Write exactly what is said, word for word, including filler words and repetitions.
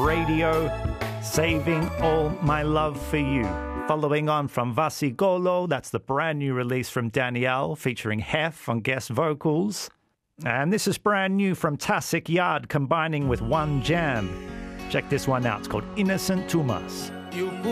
Radio, Saving All My Love for You. Following on from Vasigolo, that's the brand new release from Danielle, featuring Hef on guest vocals. And this is brand new from Tasik Yard, combining with One Jam. Check this one out, it's called Innocent Tumas.